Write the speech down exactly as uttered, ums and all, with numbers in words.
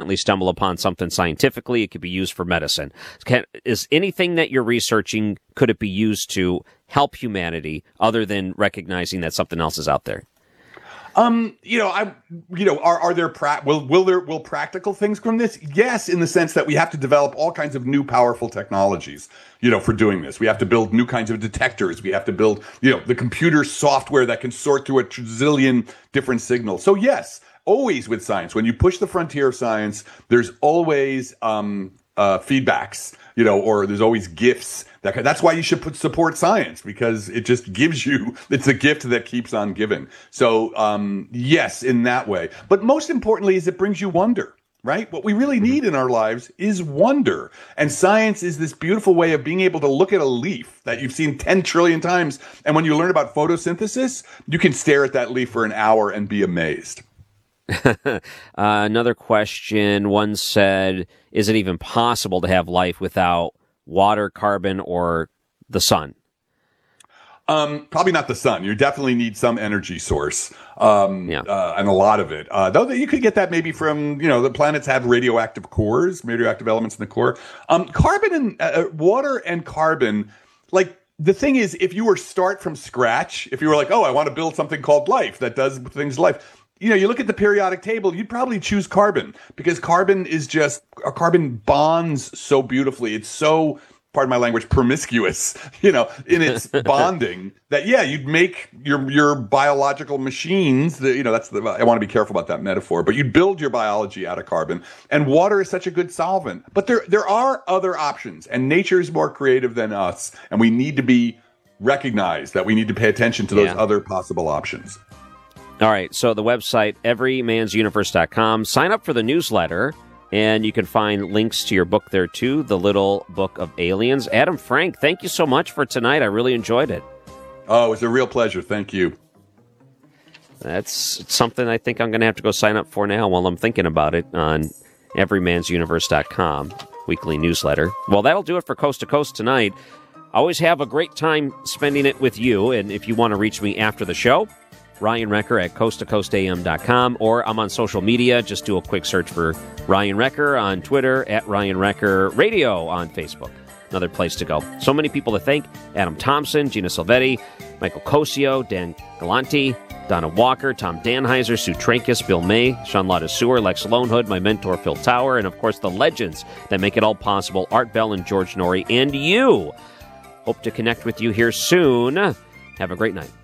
accidentally stumble upon something scientifically, it could be used for medicine. Can, is anything that you're researching, could it be used to help humanity other than recognizing that something else is out there? Um, you know, I, you know, are, are there, pra- will, will there, will practical things from this? Yes, in the sense that we have to develop all kinds of new powerful technologies, you know, for doing this. We have to build new kinds of detectors. We have to build, you know, the computer software that can sort through a trillion different signals. So yes, always with science, when you push the frontier of science, there's always, um, uh, feedbacks, you know, or there's always gifts. That, that's why you should put support science, because it just gives you, it's a gift that keeps on giving. So, um, yes, in that way. But most importantly is it brings you wonder, right? What we really need in our lives is wonder. And science is this beautiful way of being able to look at a leaf that you've seen ten trillion times. And when you learn about photosynthesis, you can stare at that leaf for an hour and be amazed. uh, another question. One said, is it even possible to have life without water, carbon, or the sun? Um, probably not the sun. You definitely need some energy source, um, yeah. uh, and a lot of it. Uh, though you could get that maybe from, you know, the planets have radioactive cores, radioactive elements in the core. Um, carbon and uh, water and carbon, like, the thing is, if you were start from scratch, if you were like, oh, I want to build something called life that does things life. You know, you look at the periodic table, you'd probably choose carbon, because carbon is just, uh, carbon bonds so beautifully. It's so, pardon my language, promiscuous, you know, in its bonding that, yeah, you'd make your, your biological machines, the, you know, that's the, I want to be careful about that metaphor, but you'd build your biology out of carbon, and water is such a good solvent. But there, there are other options, and nature is more creative than us, and we need to be recognized that we need to pay attention to those yeah. other possible options. All right, so the website, every mans universe dot com. Sign up for the newsletter, and you can find links to your book there, too, The Little Book of Aliens. Adam Frank, thank you so much for tonight. I really enjoyed it. Oh, it was a real pleasure. Thank you. That's something I think I'm going to have to go sign up for now while I'm thinking about it on every mans universe dot com, weekly newsletter. Well, that'll do it for Coast to Coast tonight. I always have a great time spending it with you, and if you want to reach me after the show, Ryan Wrecker at coast to coast a m dot com, or I'm on social media. Just do a quick search for Ryan Wrecker on Twitter, at Ryan Wrecker Radio on Facebook. Another place to go. So many people to thank: Adam Thompson, Gina Silvetti, Michael Cosio, Dan Galanti, Donna Walker, Tom Danheiser, Sue Trankis, Bill May, Sean Lotta Sewer, Lex Lonehood, my mentor Phil Tower, and of course the legends that make it all possible, Art Bell and George Norrie, and you. Hope to connect with you here soon. Have a great night.